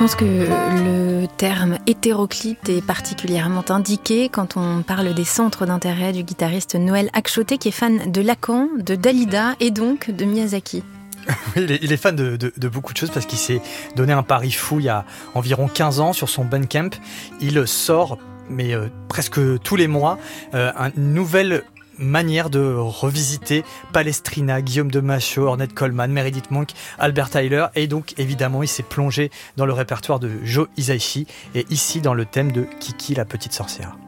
pense que le terme hétéroclite est particulièrement indiqué quand on parle des centres d'intérêt du guitariste Noël Akchoté, qui est fan de Lacan, de Dalida et donc de Miyazaki. Oui, il est fan de beaucoup de choses parce qu'il s'est donné un pari fou il y a environ 15 ans sur son Bandcamp. Il sort, mais presque tous les mois, une nouvelle manière de revisiter Palestrina, Guillaume de Machaut, Ornette Coleman, Meredith Monk, Albert Tyler, et donc évidemment il s'est plongé dans le répertoire de Joe Hisaishi et ici dans le thème de Kiki la petite sorcière.